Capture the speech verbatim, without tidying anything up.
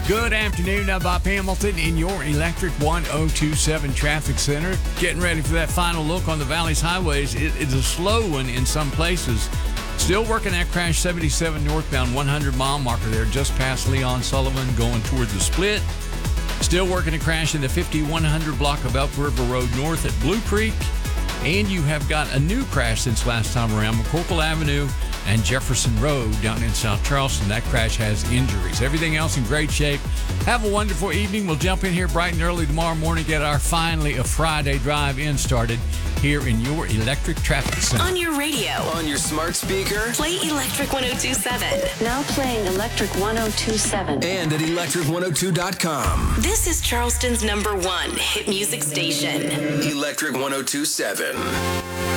Good afternoon. I'm Bob Hamilton in your Electric one oh two seven Traffic Center. Getting ready for that final look on the Valley's highways. It, it's a slow one in some places. Still working that crash seventy-seven northbound one hundred mile marker there just past Leon Sullivan going toward the split. Still working a crash in the fifty-one hundred block of Elk River Road north at Blue Creek. And you have got a new crash since last time around, McCorkle Avenue and Jefferson Road down in South Charleston. That crash has injuries. Everything else in great shape. Have a wonderful evening. We'll jump in here bright and early tomorrow morning, get our finally a Friday drive-in started here in your Electric Traffic Center. On your radio. On your smart speaker. Play Electric one oh two seven. Now playing Electric one oh two seven. And at electric one oh two dot com. This is Charleston's number one hit music station. Electric one oh two seven.